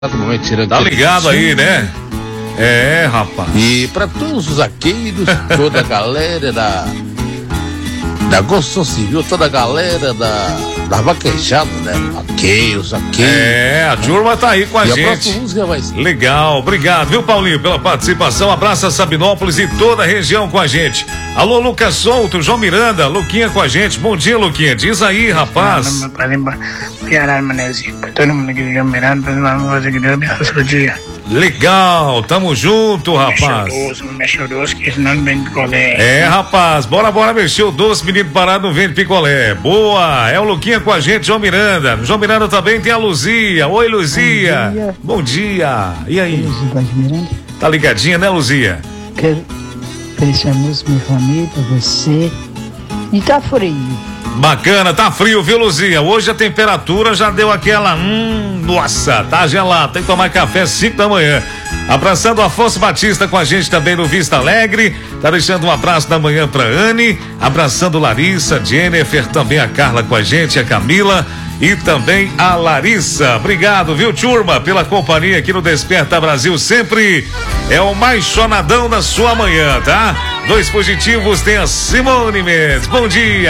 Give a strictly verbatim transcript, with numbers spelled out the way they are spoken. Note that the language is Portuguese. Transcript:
Tá ligado aí, né? É, rapaz. E para todos os aqueiros, toda a galera da da construção civil, toda a galera da da vaquejada, né? Aqueiros, aqueiros. É, a turma tá aí com a e gente. A próxima música vai ser. Legal, obrigado, viu, Paulinho, pela participação. Abraça Sabinópolis e toda a região com a gente. Alô, Lucas Souto, João Miranda, Luquinha com a gente. Bom dia, Luquinha. Diz aí, rapaz. Legal, tamo junto, rapaz. É, rapaz, bora, bora mexer o doce, menino parado não vende picolé. Boa, é o Luquinha com a gente, João Miranda. João Miranda também tem a Luzia. Oi, Luzia. Bom dia. Bom dia. E aí? Tá ligadinha, né, Luzia? Quero oferecer a música pra minha família, pra você. E tá frio. Bacana, tá frio, viu, Luzia? Hoje a temperatura já deu aquela, hum, nossa, tá gelado, tem que tomar café às cinco da manhã. Abraçando o Afonso Batista com a gente também no Vista Alegre, tá deixando um abraço da manhã pra Anne, abraçando Larissa, Jennifer, também a Carla com a gente, a Camila e também a Larissa. Obrigado, viu, turma, pela companhia aqui no Desperta Brasil, sempre é o mais chonadão da sua manhã, tá? Dois positivos tem a Simone Mendes, bom dia.